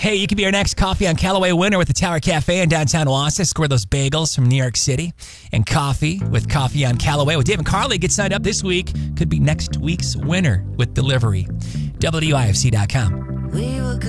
Hey, you could be our next Coffee on Callaway winner with the Tower Cafe in downtown Wausau. Score those bagels from New York City. And coffee with Coffee on Callaway with Dave and Carly. Get signed up this week. Could be next week's winner with delivery. WIFC.com.